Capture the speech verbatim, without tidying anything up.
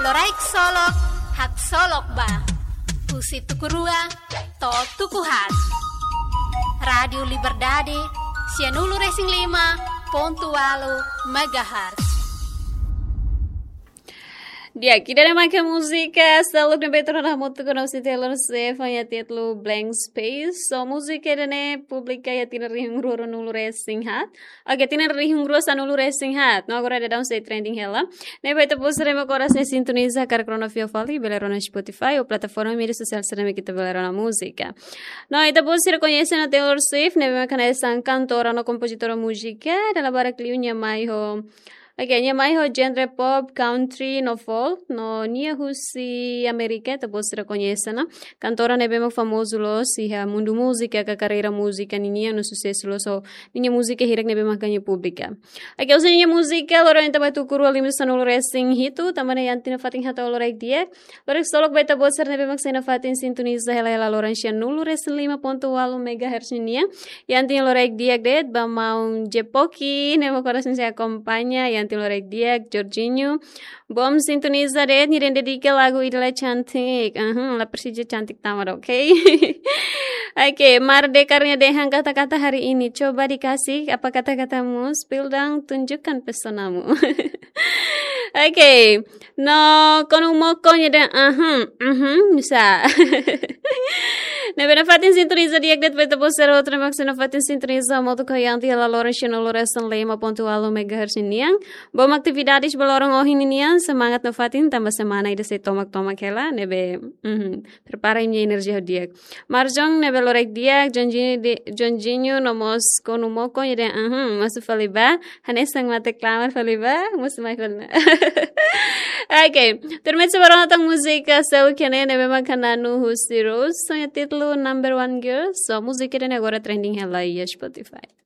Loraik solok, hak solok ba. Pusi tukurua, to tukuhat. Radio Liberdade, Sianulu Racing lima, Pontualo, Megahertz. Di aqui da marca música, selalu na betra na moto com o Taylor Swift ya titlo Blank Space. So música da ne publica ya tina rihung ro nulu racing hat. Aga tina rihung ro sa nulu racing hat. No agora da down say trending hela. Ne vai te posere mo coração sintoniza car cronofio fali belero na Spotify ou plataforma mídia social será que te belero na música. No ita posere conhece na Taylor Swift, ne vai kana essa cantora no compositora música da bara cliunya mai ho. Okay, niya may ho genre pop, country, no folk, no niya husi Amerika, tapos sira konyesa na. Cantora nebe mo famoso lo si ha mundo música, ka carreira música niya no sucesso lo so niya música hirak nebe makanya publika. Okay, usa niya música, loro enta ba tukuru alim sa nulo racing hitu, tamana yan tinafating hata loro ek dia. Loro solok ba tapos sira nebe maksina fatin sintoniza hela hela loro siya nulo racing lima ponto walo megahertz niya. Yan tin loro ek dia det ba maun jepoki, nebe coração se acompanha yan Lorek Diak, Jorginho. Bom sintoniza red, ni dedica lagu idola cantik. Aham, la Persija cantik tamar, oke? Okay? Oke, okay, mardekarnya dehang kata-kata hari ini. Coba dikasih apa kata-katamu, spill dang, tunjukkan pesonamu. Oke, okay. No, kono mokonya deh, aham, aham, bisa. Ne benefatin sintoniza diak det beta posero outra max benefatin sintoniza moto kayanti la lorencio no loresan lima ponto alo megahertz niang. Bom aktividades belorong ohin niang semangat nofatin tambah semana ida se tomak tomak hela nebe mhm prepara minha energia diak. Marjong nebe lorek diak jonjinho de jonjinho no mos kono moko yede mhm masu faliba hanesang mate klamar faliba mus mai falna. Oke, termetse baronatang musika sel kene nebe makananu husiros sonha título Number One Girl, so música de agora trending hela e Spotify.